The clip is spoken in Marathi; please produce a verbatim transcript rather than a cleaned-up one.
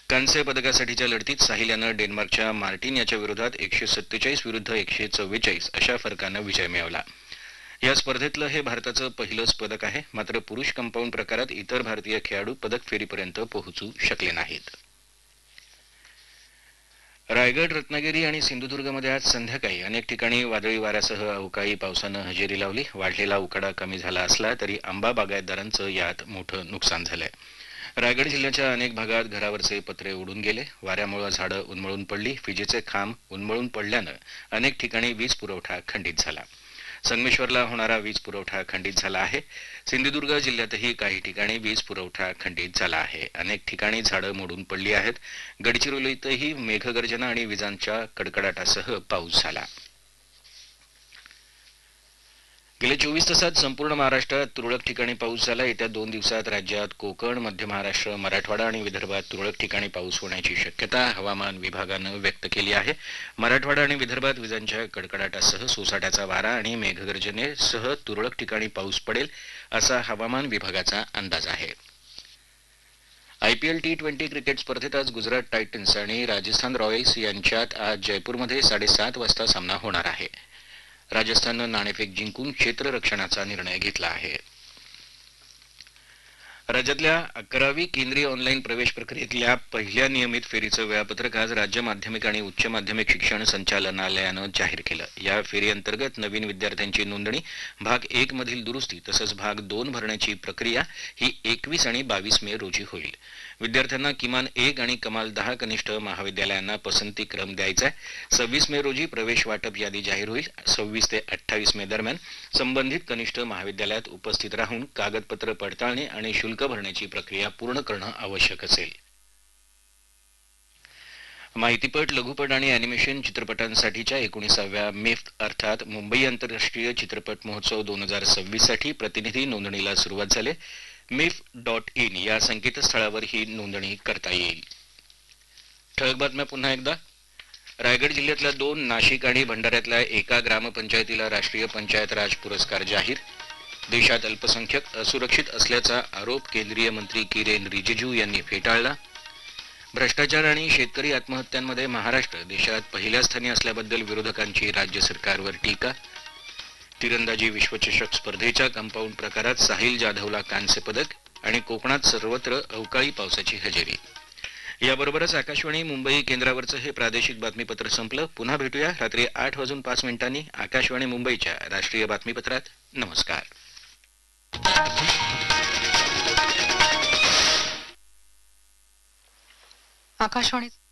कांस्य पदकासाठीच्या लढतीत साहिल यानं डेन्मार्कच्या मार्टिन याच्या विरोधात एकशे सत्तेचाळीस विरुद्ध एकशे चव्वेचाळीस अशा फरकानं विजय मिळवला. या स्पर्धेतलं हे भारताचं पहिलंच पदक आहे. मात्र पुरुष कंपाऊंड प्रकारात इतर भारतीय खेळाडू पदक फेरीपर्यंत पोहोचू शकले नाहीत. रायगड, रत्नागिरी आणि सिंधुदुर्गमध्ये आज संध्याकाळी अनेक ठिकाणी वादळी वाऱ्यासह अवकाळी पावसानं हजेरी लावली. वाढलेला उकाडा कमी झाला असला तरी आंबा बागायतदारांचं यात मोठं नुकसान झालंय. रायगड जिल्ह्याच्या अनेक भागात घरावरचे पत्रे उडून गेले. वाऱ्यामुळे झाडं उन्मळून पडली. विजेचे खांब उन्मळून पडल्यानं अनेक ठिकाणी वीज पुरवठा खंडित झाला. संगमेश्वरला होणारा वीज पुरवठा खंडित झाला आहे. सिंधुदुर्ग जिल्ह्यातही काही ठिकाणी वीज पुरवठा खंडित झाला आहे. अनेक ठिकाणी झाडं मोडून पडली आहेत. गडचिरोलीतही मेघगर्जना आणि विजांच्या कडकडाटासह पाऊस झाला. गेल्या चोवीस तासात संपूर्ण महाराष्ट्रात तुरळक ठिकाणी पाऊस झाला. येत्या दोन दिवसात राज्यात कोकण, मध्य महाराष्ट्र, मराठवाडा आणि विदर्भात तुरळक ठिकाणी पाऊस होण्याची शक्यता हवामान विभागानं व्यक्त केली आहे. मराठवाडा आणि विदर्भात विजांच्या कडकडाटासह सोसाट्याचा वारा आणि मेघगर्जनेसह तुरळक ठिकाणी पाऊस पडेल असा हवामान विभागाचा अंदाज आहे. आयपीएल टी ट्वेंटी क्रिकेट स्पर्धेत आज गुजरात टायटन्स आणि राजस्थान रॉयल्स यांच्यात आज जयपूरमध्ये साडेसात वाजता सामना होणार आहे. राजस्थाननं नाणेफेक जिंकून क्षेत्ररक्षणाचा निर्णय घेतला आहे. राज्यातल्या अकरावी केंद्रीय ऑनलाईन प्रवेश प्रक्रियेतल्या पहिल्या नियमित फेरीचं वेळापत्रक आज राज्य माध्यमिक आणि उच्च माध्यमिक शिक्षण संचालनालयानं जाहीर केलं. या फेरीअंतर्गत नवीन विद्यार्थ्यांची नोंदणी, भाग एक मधील दुरुस्ती तसंच भाग दोन भरण्याची प्रक्रिया ही एकवीस आणि बावीस मे रोजी होईल. विद्यार्थ्यांना किमान एक आणि कमाल दहा कनिष्ठ महाविद्यालयांना पसंती क्रम द्यायचा आहे. सव्वीस मे रोजी प्रवेश वाटप यादी जाहीर होईल. सव्वीस ते अठ्ठावीस मे दरम्यान संबंधित कनिष्ठ महाविद्यालयात उपस्थित राहून कागदपत्र पडताळणी आणि शुल्क भरण्याची प्रक्रिया पूर्ण करणं आवश्यक असेल. माहितीपट, लघुपट आणि अॅनिमेशन चित्रपटांसाठीच्या एकोणीसाव्या मेफ अर्थात मुंबई आंतरराष्ट्रीय चित्रपट महोत्सव दोन हजार सव्वीस साठी प्रतिनिधी नोंदणीला सुरुवात झाली. मेफ डॉट इन या संकेतस्थळावर ही नोंदणी करता येईल. ठळक बातम्या पुन्हा एकदा. रायगड जिल्ह्यातल्या दोन, नाशिक आणि भंडाऱ्यातल्या एका ग्रामपंचायतीला राष्ट्रीय पंचायत राज पुरस्कार जाहीर. देशात अल्पसंख्याक असुरक्षित असल्याचा आरोप केंद्रीय मंत्री किरेन रिजिजू यांनी फेटाळला. भ्रष्टाचार आणि शेतकरी आत्महत्यांमध्ये महाराष्ट्र देशात पहिल्या स्थानी असल्याबद्दल विरोधकांची राज्य सरकारवर टीका. तिरंदाजी विश्वचषक स्पर्धेच्या कंपाऊंड प्रकारात साहिल जाधवला कांस्य पदक आणि कोकणात सर्वत्र अवकाळी पावसाची हजेरी. याबरोबरच आकाशवाणी मुंबई केंद्रावरचं हे प्रादेशिक बातमीपत्र संपलं. पुन्हा भेटूया रात्री आठ वाजून पाच मिनिटांनी आकाशवाणी मुंबईच्या राष्ट्रीय बातमीपत्रात. नमस्कार. आकाशवाणी